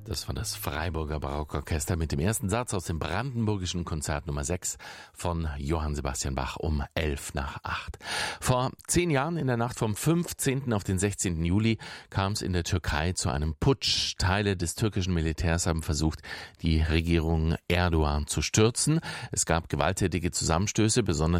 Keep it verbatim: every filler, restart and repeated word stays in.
Das war das Freiburger Barockorchester mit dem ersten Satz aus dem brandenburgischen Konzert Nummer sechs von Johann Sebastian Bach um elf nach acht. Vor zehn Jahren, in der Nacht vom fünfzehnten auf den sechzehnten Juli, kam es in der Türkei zu einem Putsch. Teile des türkischen Militärs haben versucht, die Regierung Erdogan zu stürzen. Es gab gewalttätige Zusammenstöße, besonders